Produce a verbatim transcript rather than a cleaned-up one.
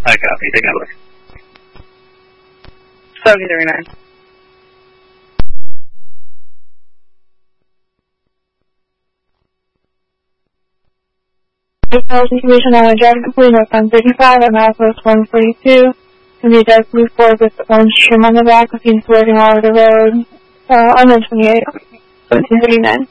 I copy. Take a look. seventy thirty-nine. Information on a drive complete of one thirty-five at Northwest one forty-two. Can be a dark blue Ford with orange trim on the back, looking floating all over the road. Uh, on one twenty-eight. seventeen thirty-nine.